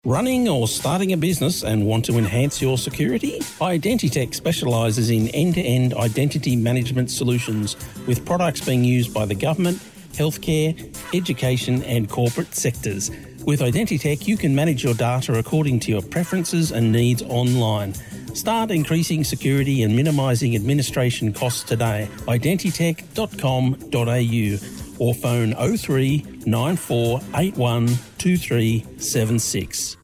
Running or starting a business and want to enhance your security? Identitech specialises in end-to-end identity management solutions with products being used by the government, healthcare, education and corporate sectors. With Identitech, you can manage your data according to your preferences and needs online. Start increasing security and minimising administration costs today. Identitech.com.au or phone 03 9481 2376.